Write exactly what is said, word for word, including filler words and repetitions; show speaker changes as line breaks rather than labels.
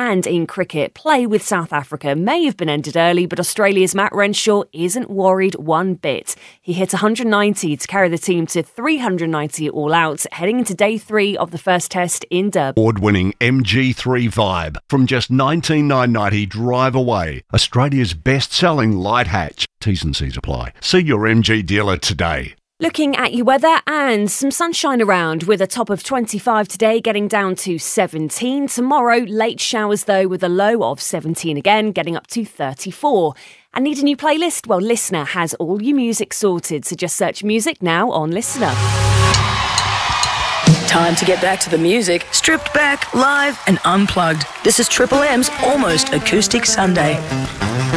And in cricket, play with South Africa may have been ended early, but Australia's Matt Renshaw isn't worried one bit. He hit one hundred ninety to carry the team to three hundred ninety all out, heading into day three of the first test in Durban.
Award-winning M G three Vibe from just nineteen thousand nine hundred ninety Drive Away. Australia's best-selling light hatch. T's and C's apply. See your M G dealer today.
Looking at your weather, and some sunshine around with a top of twenty-five today, getting down to seventeen. Tomorrow, late showers though, with a low of seventeen again, getting up to thirty-four. And need a new playlist? Well, Listener has all your music sorted, so just search music now on Listener.
Time to get back to the music, stripped back, live and unplugged. This is Triple M's Almost Acoustic Sunday.